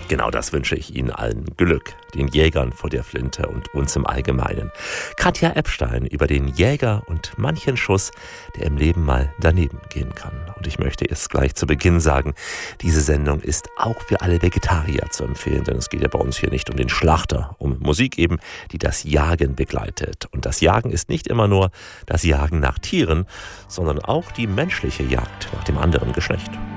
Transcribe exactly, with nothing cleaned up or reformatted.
Genau das wünsche ich Ihnen allen Glück, den Jägern vor der Flinte und uns im Allgemeinen. Katja Epstein über den Jäger und manchen Schuss, der im Leben mal daneben gehen kann. Und ich möchte es gleich zu Beginn sagen, diese Sendung ist auch für alle Vegetarier zu empfehlen, denn es geht ja bei uns hier nicht um den Schlachter, um Musik eben, die das Jagen begleitet. Und das Jagen ist nicht immer nur das Jagen nach Tieren, sondern auch die menschliche Jagd nach dem anderen Geschlecht.